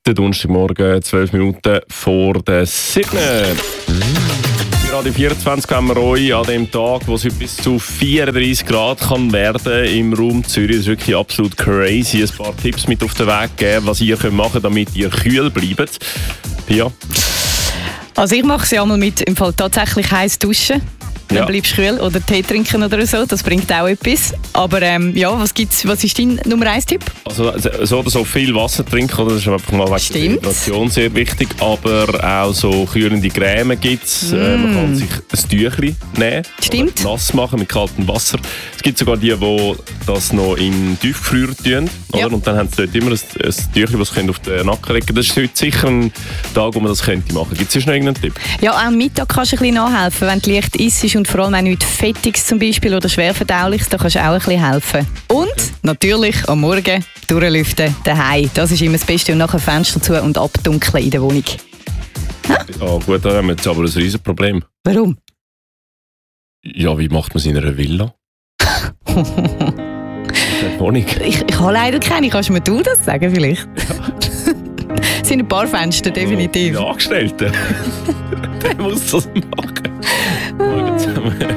Der Donnerstagmorgen, 12 Minuten vor der 7. Radio 24 haben wir euch an dem Tag, wo es bis zu 34 Grad kann werden im Raum Zürich. Das ist wirklich absolut crazy. Ein paar Tipps mit auf den Weg geben, was ihr machen könnt, damit ihr kühl bleibt. Pia? Also ich mache es ja einmal mit im Fall tatsächlich heiß duschen. Dann bleibst du kühl oder Tee trinken oder so, das bringt auch etwas. Aber was ist dein Nummer 1 Tipp? Also so oder so viel Wasser trinken, oder? Das ist einfach mal wegen der Hydration sehr wichtig. Aber auch so kühlende Creme gibt es. Man kann sich ein Tüchlein nehmen. Stimmt. Nass machen mit kaltem Wasser. Es gibt sogar die das noch in Tiefgefrier tun. Ja. Und dann haben sie dort immer ein Tüchlein, das sie auf den Nacken legen können. Das ist heute sicher ein Tag, wo man das könnte machen. Gibt es noch irgendeinen Tipp? Ja, auch am Mittag kannst du ein bisschen nachhelfen, wenn du leicht isst. Und vor allem auch nichts Fettiges zum Beispiel oder Schwerverdauliches, da kannst du auch ein bisschen helfen. Und natürlich am Morgen durchlüften daheim. Das ist immer das Beste. Und nachher Fenster zu und abdunkeln in der Wohnung. Gut, da haben wir jetzt aber ein Riesenproblem. Warum? Ja, wie macht man es in einer Villa? Wohnung. Ich habe leider keine. Kannst du das sagen vielleicht? Es sind ein paar Fenster, definitiv. Der Angestellte. Der muss das machen. Morgen zusammen.